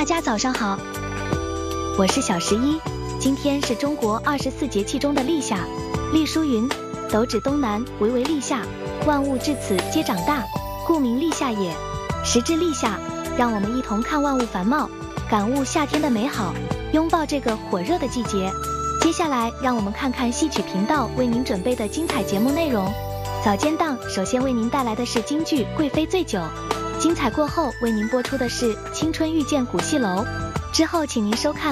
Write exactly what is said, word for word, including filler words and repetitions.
大家早上好，我是小十一。今天是中国二十四节气中的立夏。立书云：斗指东南，惟为立夏。万物至此皆长大，故名立夏也。时至立夏，让我们一同看万物繁茂，感悟夏天的美好，拥抱这个火热的季节。接下来，让我们看看戏曲频道为您准备的精彩节目内容。早间档首先为您带来的是京剧《贵妃醉酒》。精彩过后，为您播出的是《青春遇见古戏楼》，之后请您收看